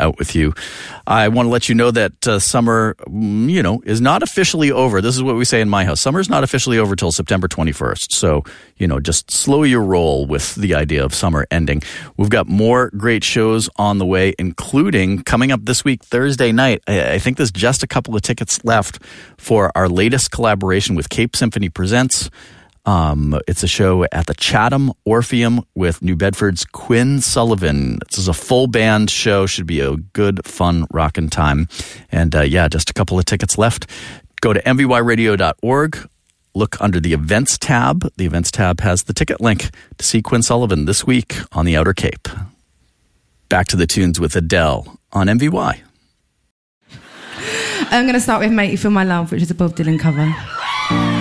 out with you. I want to let you know that summer, is not officially over. This is what we say in my house. Summer's not officially over till September 21st. So, just slow your roll with the idea of summer ending. We've got more great shows on the way, including coming up this week, Thursday night. I think there's just a couple of tickets left for our latest collaboration with Cape Symphony Presents. It's a show at the Chatham Orpheum with New Bedford's Quinn Sullivan. This is a full band show. Should be a good, fun, rockin' time. And just a couple of tickets left. Go to mvyradio.org. Look under the events tab. The events tab has the ticket link to see Quinn Sullivan this week on the Outer Cape. Back to the tunes with Adele on MVY. I'm going to start with Make You Feel My Love, which is a Bob Dylan cover.